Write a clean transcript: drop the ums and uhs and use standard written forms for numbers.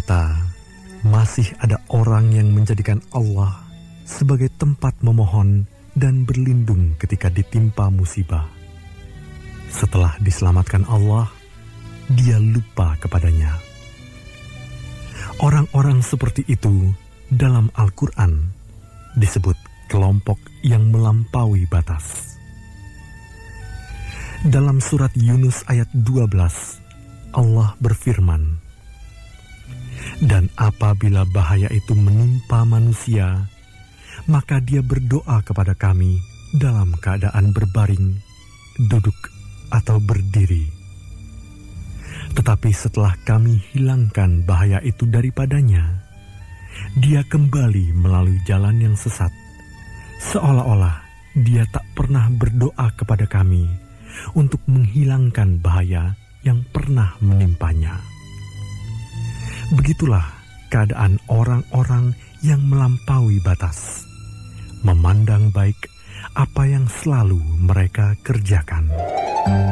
Ternyata masih ada orang yang menjadikan Allah sebagai tempat memohon dan berlindung ketika ditimpa musibah. Setelah diselamatkan Allah, dia lupa kepadanya. Orang-orang seperti itu dalam Al-Quran disebut kelompok yang melampaui batas. Dalam surat Yunus ayat 12, Allah berfirman, "Dan apabila bahaya itu menimpa manusia, maka dia berdoa kepada kami dalam keadaan berbaring, duduk, atau berdiri. Tetapi setelah kami hilangkan bahaya itu daripadanya, dia kembali melalui jalan yang sesat, seolah-olah dia tak pernah berdoa kepada kami untuk menghilangkan bahaya yang pernah menimpanya." Begitulah keadaan orang-orang yang melampaui batas, memandang baik apa yang selalu mereka kerjakan.